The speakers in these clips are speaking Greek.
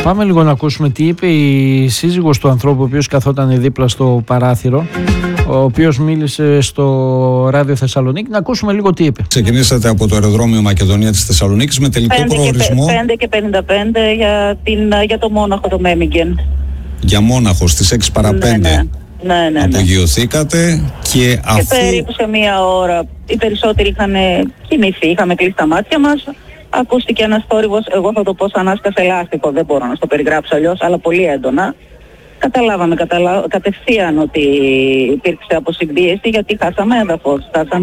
Πάμε λίγο να ακούσουμε τι είπε η σύζυγος του ανθρώπου ο οποίος καθόταν δίπλα στο παράθυρο, ο οποίος μίλησε στο Ράδιο Θεσσαλονίκη. Να ακούσουμε λίγο τι είπε. Ξεκινήσατε από το αεροδρόμιο Μακεδονία της Θεσσαλονίκης με τελικό προορισμό 5:55 για το Μόναχο, το Μέμιγγεν. Για Μόναχο στις 6 παρά 5. Ναι. Απογειωθήκατε και αφού... Και περίπου σε μία ώρα οι περισσότεροι είχαν κοιμηθεί, είχαμε κλείσει τα μάτια μας. Ακούστηκε ένας θόρυβος, εγώ θα το πω σαν άσκας ελάστικο, δεν μπορώ να το περιγράψω αλλιώς, αλλά πολύ έντονα. Καταλάβαμε κατευθείαν ότι υπήρξε αποσυμπίεση, γιατί χάσαμε έδαφος,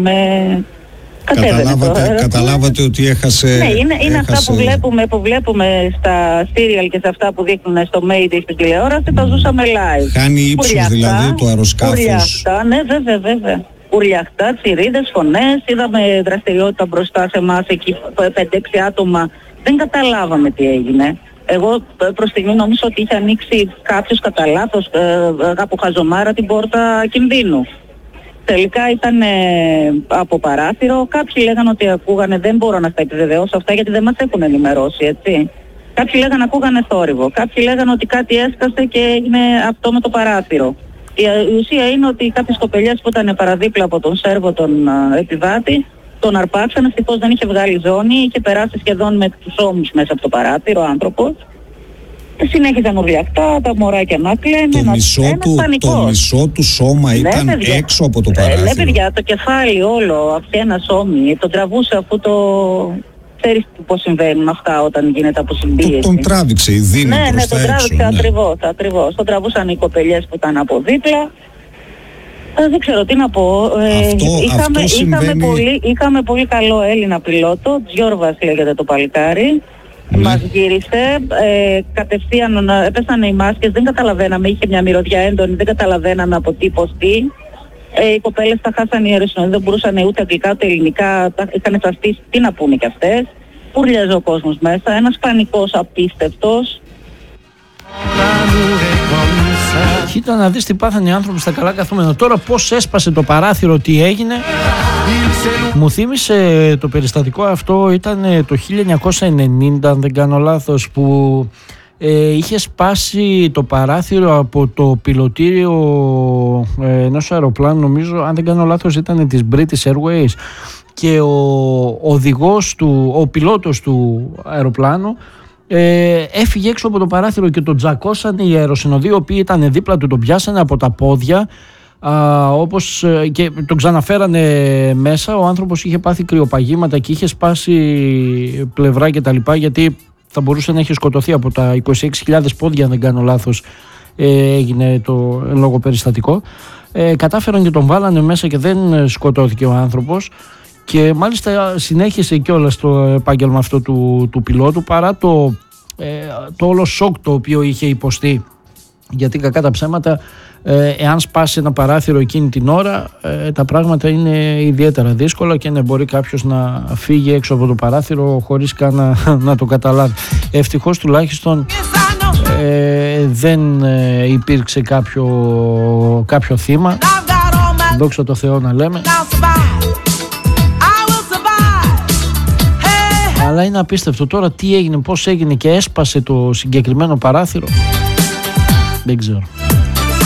Καταλάβατε ότι έχασε... Ναι, είναι αυτά που βλέπουμε στα serial και σε αυτά που δείχνουν στο Mayday στην τηλεόραση, τα ζούσαμε live. Χάνει ύψος δηλαδή το αεροσκάφος. Ουρλιαχτά, ναι, βέβαια. Ουρλιαχτά, τσιρίδες, φωνές, είδαμε δραστηριότητα μπροστά σε εμάς, εκεί 5-6 άτομα. Δεν καταλάβαμε τι έγινε. Εγώ προς στιγμή νόμιζα ότι είχε ανοίξει κάποιος κατά λάθος από χαζομάρα την πόρτα κινδύνου. Τελικά ήταν από παράθυρο. Κάποιοι λέγανε ότι ακούγανε, δεν μπορώ να τα επιβεβαιώσω αυτά γιατί δεν μας έχουν ενημερώσει, έτσι. Κάποιοι λέγανε ακούγανε θόρυβο. Κάποιοι λέγανε ότι κάτι έσκασε και έγινε αυτό με το παράθυρο. Η ουσία είναι ότι κάποιες κοπελιές που ήταν παραδίπλα από τον Σέρβο τον επιβάτη, τον αρπάξαν, ευτυχώς δεν είχε βγάλει ζώνη, είχε περάσει σχεδόν με τους ώμους μέσα από το παράθυρο ο άνθρωπος. Συνέχιζαν ουρλιαχτά, τα μωράκια να κλαίνε, το μισό του σώμα ήταν έξω από το παράθυρο. Ναι παιδιά, το κεφάλι όλο, αυτή ένα σώμι, τον τραβούσε αφού το... Ξέρεις πώς συμβαίνουν αυτά όταν γίνεται αποσυμπίεση. Τον τράβηξε η δύναμη προς τα έξω. Ναι, τον τράβηξε ακριβώς. Τον τραβούσαν οι κοπελιές που ήταν από δίπλα. Δεν ξέρω τι να πω. Είχαμε πολύ καλό Έλληνα πιλότο, Τζιόρβας λέγεται το παλικάρι. Ναι. Μας γύρισε, κατευθείαν έπεσαν οι μάσκες, δεν καταλαβαίναμε, είχε μια μυρωδιά έντονη, δεν καταλαβαίναμε από τι πως τι. Οι κοπέλες τα χάσαν οι αεροσυνοδοί, δεν μπορούσαν ούτε αγγλικά ούτε ελληνικά, είχαν εξαστήσει, τι να πούνε κι αυτές. Ούρλιαζε ο κόσμος μέσα, ένας πανικός απίστευτος. Κοίτα να δεις τι πάθανε οι άνθρωποι στα καλά καθούμενα. Τώρα πώς έσπασε το παράθυρο, τι έγινε. Μου θύμισε το περιστατικό αυτό, ήταν το 1990 αν δεν κάνω λάθος, που είχε σπάσει το παράθυρο από το πιλωτήριο ενός αεροπλάνου, νομίζω αν δεν κάνω λάθος ήταν της British Airways, και ο οδηγός του, ο πιλότος του αεροπλάνου έφυγε έξω από το παράθυρο και τον τζακώσαν οι αεροσυνοδοί οι οποίοι ήταν δίπλα του, τον πιάσανε από τα πόδια όπως και τον ξαναφέρανε μέσα. Ο άνθρωπος είχε πάθει κρυοπαγήματα και είχε σπάσει πλευρά και τα λοιπά, γιατί θα μπορούσε να έχει σκοτωθεί από τα 26.000 πόδια αν δεν κάνω λάθος, έγινε το εν λόγω περιστατικό. Κατάφεραν και τον βάλανε μέσα και δεν σκοτώθηκε ο άνθρωπος, και μάλιστα συνέχισε κιόλας το επάγγελμα αυτό του πιλότου, παρά το όλο σοκ το οποίο είχε υποστεί, γιατί κακά τα ψέματα εάν σπάσει ένα παράθυρο εκείνη την ώρα τα πράγματα είναι ιδιαίτερα δύσκολα και μπορεί κάποιος να φύγει έξω από το παράθυρο χωρίς καν να το καταλάβει. Ευτυχώς τουλάχιστον δεν υπήρξε κάποιο θύμα, δόξα τω Θεώ να λέμε. Αλλά είναι απίστευτο τώρα τι έγινε, πώς έγινε και έσπασε το συγκεκριμένο παράθυρο. Δεν ξέρω.